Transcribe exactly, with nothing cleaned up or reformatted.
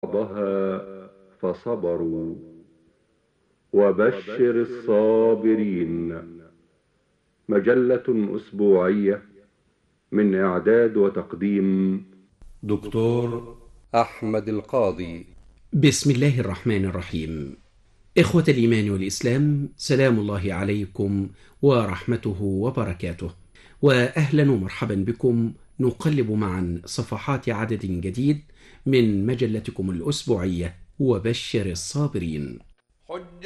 بعضها فصبروا. وبشر الصابرين. مجلة أسبوعية من إعداد وتقديم دكتور أحمد القاضي. بسم الله الرحمن الرحيم. إخوة الإيمان والإسلام، سلام الله عليكم ورحمته وبركاته، وأهلا ومرحبا بكم. نقلب معا صفحات عدد جديد من مجلتكم الأسبوعية وبشر الصابرين.